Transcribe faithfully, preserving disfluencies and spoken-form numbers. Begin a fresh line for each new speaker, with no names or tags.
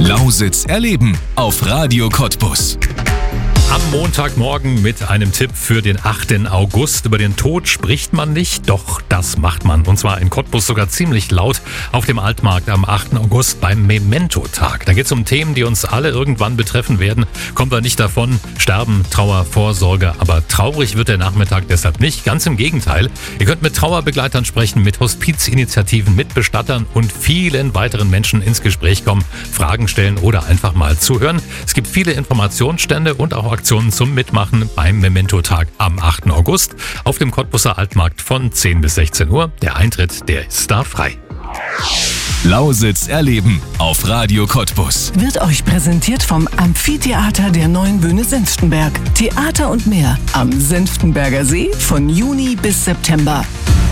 Lausitz erleben auf Radio Cottbus.
Am Montagmorgen mit einem Tipp für den achten August. Über den Tod spricht man nicht, doch das macht man. Und zwar in Cottbus sogar ziemlich laut auf dem Altmarkt am achten August beim Memento-Tag. Da geht es um Themen, die uns alle irgendwann betreffen werden. Kommt wir nicht davon. Sterben, Trauer, Vorsorge. Aber traurig wird der Nachmittag deshalb nicht. Ganz im Gegenteil. Ihr könnt mit Trauerbegleitern sprechen, mit Hospizinitiativen, mit Bestattern und vielen weiteren Menschen ins Gespräch kommen, Fragen stellen oder einfach mal zuhören. Es gibt viele Informationsstände und auch Aktionen zum Mitmachen beim Memento-Tag am achten August auf dem Cottbuser Altmarkt von zehn bis sechzehn Uhr. Der Eintritt, der ist da frei.
Lausitz erleben auf Radio Cottbus.
Wird euch präsentiert vom Amphitheater der Neuen Bühne Senftenberg. Theater und mehr am Senftenberger See von Juni bis September.